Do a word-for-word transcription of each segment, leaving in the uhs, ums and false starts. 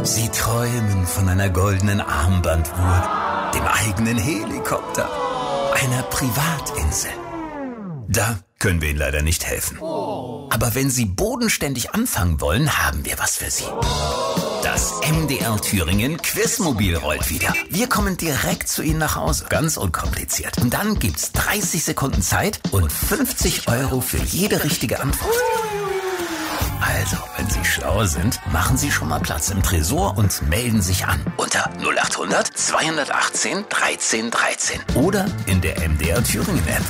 Sie träumen von einer goldenen Armbanduhr, dem eigenen Helikopter, einer Privatinsel. Da können wir Ihnen leider nicht helfen. Aber wenn Sie bodenständig anfangen wollen, haben wir was für Sie. Das M D R Thüringen Quizmobil rollt wieder. Wir kommen direkt zu Ihnen nach Hause. Ganz unkompliziert. Und dann gibt's dreißig Sekunden Zeit und fünfzig Euro für jede richtige Antwort. Also, wenn Sie schlau sind, machen Sie schon mal Platz im Tresor und melden sich an. Unter null acht hundert zweihundertachtzehn dreizehn dreizehn. Oder in der M D R Thüringen App.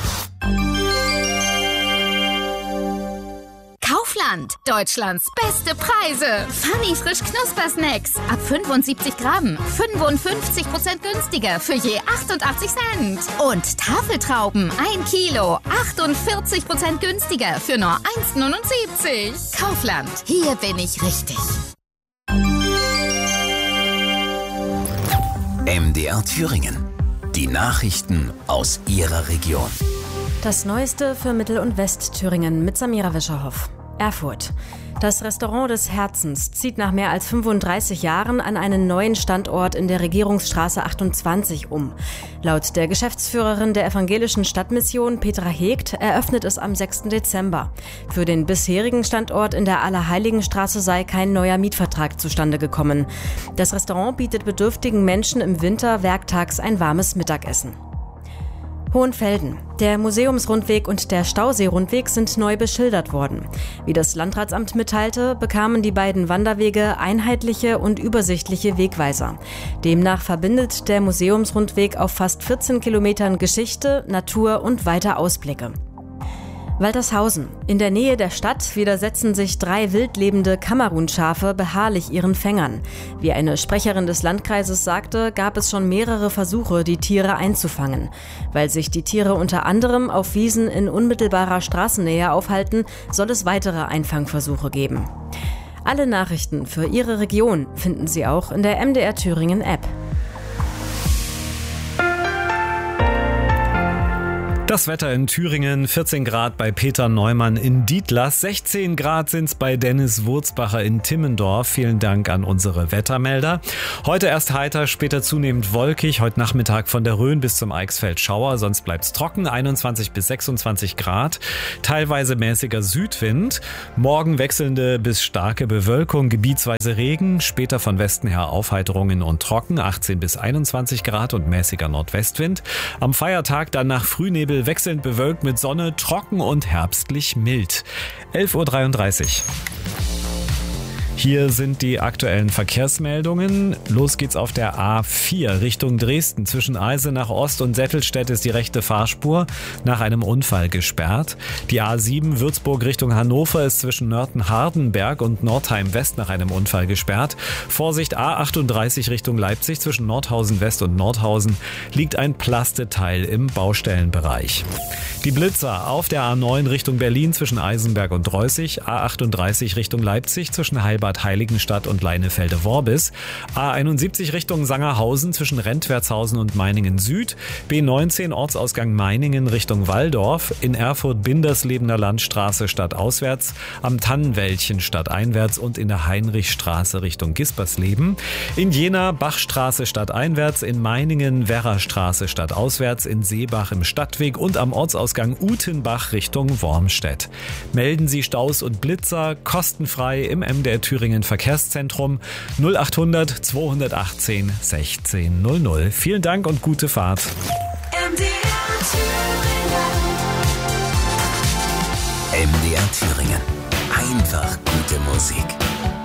Kaufland, Deutschlands beste Preise. Funny frisch Knuspersnacks ab fünfundsiebzig Gramm, fünfundfünfzig Prozent günstiger für je achtundachtzig Cent. Und Tafeltrauben ein Kilo, achtundvierzig Prozent günstiger für nur eins neunundsiebzig. Kaufland, hier bin ich richtig. M D R Thüringen. Die Nachrichten aus Ihrer Region. Das Neueste für Mittel- und Westthüringen mit Samira Wischerhoff. Erfurt. Das Restaurant des Herzens zieht nach mehr als fünfunddreißig Jahren an einen neuen Standort in der Regierungsstraße achtundzwanzig um. Laut der Geschäftsführerin der evangelischen Stadtmission, Petra Hegt, eröffnet es am sechsten Dezember. Für den bisherigen Standort in der Allerheiligenstraße sei kein neuer Mietvertrag zustande gekommen. Das Restaurant bietet bedürftigen Menschen im Winter werktags ein warmes Mittagessen. Hohenfelden. Der Museumsrundweg und der Stauseerundweg sind neu beschildert worden. Wie das Landratsamt mitteilte, bekamen die beiden Wanderwege einheitliche und übersichtliche Wegweiser. Demnach verbindet der Museumsrundweg auf fast vierzehn Kilometern Geschichte, Natur und weite Ausblicke. Waltershausen. In der Nähe der Stadt widersetzen sich drei wildlebende Kamerunschafe beharrlich ihren Fängern. Wie eine Sprecherin des Landkreises sagte, gab es schon mehrere Versuche, die Tiere einzufangen. Weil sich die Tiere unter anderem auf Wiesen in unmittelbarer Straßennähe aufhalten, soll es weitere Einfangversuche geben. Alle Nachrichten für Ihre Region finden Sie auch in der M D R Thüringen App. Das Wetter in Thüringen, vierzehn Grad bei Peter Neumann in Dietlas, sechzehn Grad sind's bei Dennis Wurzbacher in Timmendorf. Vielen Dank an unsere Wettermelder. Heute erst heiter, später zunehmend wolkig. Heute Nachmittag von der Rhön bis zum Eichsfeld Schauer, sonst bleibt's trocken, einundzwanzig bis sechsundzwanzig Grad. Teilweise mäßiger Südwind. Morgen wechselnde bis starke Bewölkung, gebietsweise Regen. Später von Westen her Aufheiterungen und trocken, achtzehn bis einundzwanzig Grad und mäßiger Nordwestwind. Am Feiertag dann nach Frühnebel wechselnd bewölkt mit Sonne, trocken und herbstlich mild. elf Uhr dreiunddreißig. Hier sind die aktuellen Verkehrsmeldungen. Los geht's auf der A vier Richtung Dresden. Zwischen Eisenach Ost und Settelstedt ist die rechte Fahrspur nach einem Unfall gesperrt. Die A sieben Würzburg Richtung Hannover ist zwischen Nörten-Hardenberg und Nordheim West nach einem Unfall gesperrt. Vorsicht A achtunddreißig Richtung Leipzig zwischen Nordhausen West und Nordhausen liegt ein Plasteteil im Baustellenbereich. Die Blitzer auf der A neun Richtung Berlin zwischen Eisenberg und Dreußig. A achtunddreißig Richtung Leipzig zwischen Heilbad Heiligenstadt und Leinefelde-Worbis. A einundsiebzig Richtung Sangerhausen zwischen Rentwertshausen und Meiningen Süd. B neunzehn Ortsausgang Meiningen Richtung Walldorf. In Erfurt Binderslebener Landstraße stadtauswärts. Am Tannenwäldchen stadteinwärts und in der Heinrichstraße Richtung Gispersleben. In Jena Bachstraße stadteinwärts. In Meiningen Werrastraße stadtauswärts. In Seebach im Stadtweg und am Ortsausgang Utenbach Richtung Wormstedt. Melden Sie Staus und Blitzer kostenfrei im M D R Thüringen Verkehrszentrum null achthundert zweihundertachtzehn sechzehn null null. Vielen Dank und gute Fahrt. M D R Thüringen. M D R Thüringen. Einfach gute Musik.